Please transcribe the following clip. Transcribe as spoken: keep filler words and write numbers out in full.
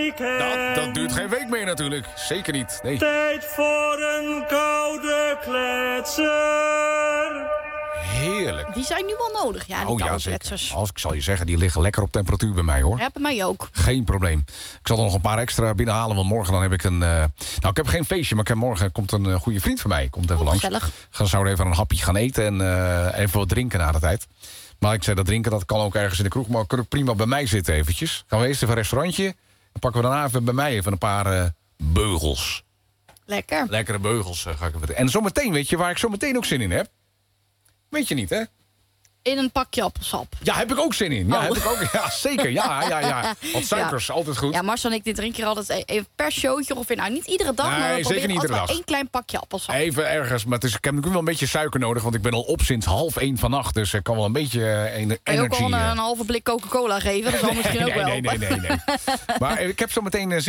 Dat, dat duurt geen week meer natuurlijk. Zeker niet. Nee. Tijd voor een koude kletser. Heerlijk. Die zijn nu wel nodig, ja, die Oh ja, koude zeker. kletsers. Als ik zal je zeggen, die liggen lekker op temperatuur bij mij, hoor. Ja, bij mij ook. Geen probleem. Ik zal er nog een paar extra binnenhalen, want morgen dan heb ik een... Uh... Nou, ik heb geen feestje, maar ik heb morgen komt een uh, goede vriend van mij. Komt even Oh, langs. gezellig. Gaan zouden even een hapje gaan eten en uh, even wat drinken na de tijd. Maar ik zei, dat drinken dat kan ook ergens in de kroeg, maar kunnen prima bij mij zitten eventjes. Gaan we eerst even een restaurantje. Dan pakken we daarna even bij mij even een paar uh, beugels. Lekker. Lekkere beugels uh, ga ik even. En zometeen, weet je waar ik zometeen ook zin in heb? Weet je niet, hè? In een pakje appelsap. Ja, heb ik ook zin in. Ja, Oh. heb ik ook, ja zeker. Ja, ja, ja. Want suikers, Ja. altijd goed. Ja, Marcel en ik die drinken hier altijd e- even per showtje ongeveer. Nou, niet iedere dag, Nee, maar we zeker proberen niet altijd iedere wel dag. één klein pakje appelsap. Even ergens, maar het is, ik heb natuurlijk wel een beetje suiker nodig, want ik ben al op sinds half één vannacht. Dus ik kan wel een beetje uh, ener- Kan je ook energy... al een, uh, een halve blik Coca-Cola geven? Dat zal misschien ook nee, wel nee, nee, nee, nee. Maar ik heb zo meteen uh, zin